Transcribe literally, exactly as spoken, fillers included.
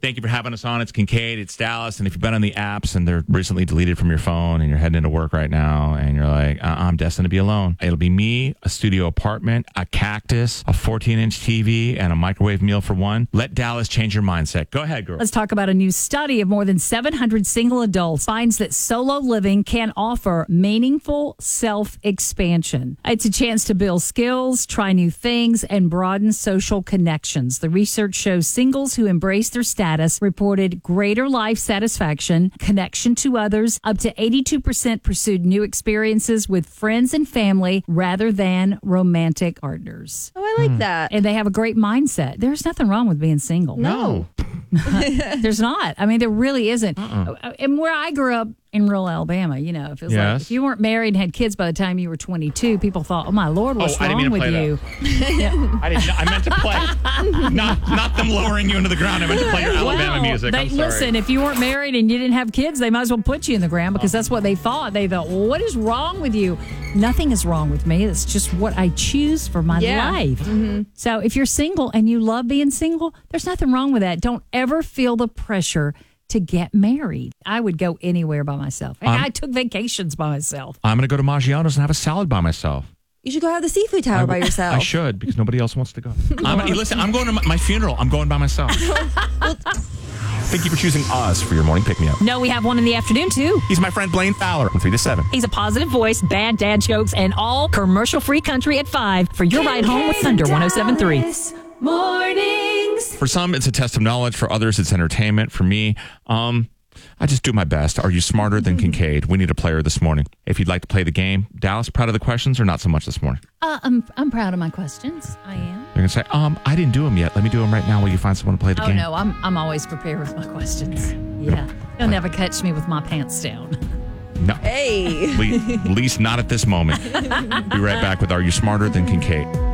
Thank you for having us on. It's Kincaid, it's Dallas. And if you've been on the apps and they're recently deleted from your phone and you're heading into work right now and you're like, uh-uh, I'm destined to be alone. It'll be me, a studio apartment, a cactus, a fourteen-inch T V, and a microwave meal for one. Let Dallas change your mindset. Go ahead, girl. Let's talk about a new study of more than seven hundred single adults finds that solo living can offer meaningful self-expansion. It's a chance to build skills, try new things, and broaden social connections. The research shows singles who embrace their status reported greater life satisfaction, connection to others. Up to eighty-two percent pursued new experiences with friends and family rather than romantic partners. Oh, I like mm. that. And they have a great mindset. There's nothing wrong with being single. No. There's not. I mean, there really isn't. Uh-uh. And where I grew up in rural Alabama, you know, if it was yes. like if you weren't married and had kids by the time you were twenty-two, people thought, "Oh my Lord, what's oh, wrong with you?" yeah. I didn't. I meant to play, not not them lowering you into the ground. I meant to play your Alabama well, music. They, I'm sorry. Listen, if you weren't married and you didn't have kids, they might as well put you in the ground because that's what they thought. They thought, well, "What is wrong with you?" Nothing is wrong with me. It's just what I choose for my yeah. life. Mm-hmm. So if you're single and you love being single, there's nothing wrong with that. Don't ever feel the pressure to get married. I would go anywhere by myself. Um, I took vacations by myself. I'm going to go to Maggiano's and have a salad by myself. You should go have the seafood tower by yourself. I should, because nobody else wants to go. I'm, listen, I'm going to my, my funeral. I'm going by myself. Thank you for choosing us for your morning pick-me-up. No, we have one in the afternoon, too. He's my friend Blaine Fowler from three to seven. He's a positive voice, bad dad jokes, and all commercial-free country at five for your ride home with Thunder one oh seven point three. Mornings. For some, it's a test of knowledge. For others, it's entertainment. For me, um... I just do my best. Are you smarter than Kincaid? We need a player this morning. If you'd like to play the game, Dallas, proud of the questions or not so much this morning? Uh, I'm I'm proud of my questions. I am. You're going to say, um, I didn't do them yet. Let me do them right now while you find someone to play the oh, game. Oh, no, I'm I'm always prepared with my questions. Yeah. You'll never catch me with my pants down. No. Hey. At least not at this moment. Be right back with Are You Smarter Than Kincaid?